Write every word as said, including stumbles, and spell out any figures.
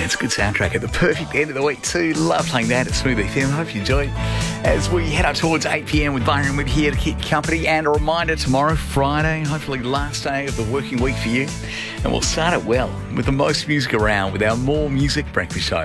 it's a good soundtrack at the perfect end of the week too. Love playing that at Smooth F M. Hope you enjoyed. As we head up towards eight p.m. with Byron Webb here to keep you company. And a reminder, tomorrow, Friday, hopefully last day of the working week for you. And we'll start it well with the most music around with our More Music Breakfast Show.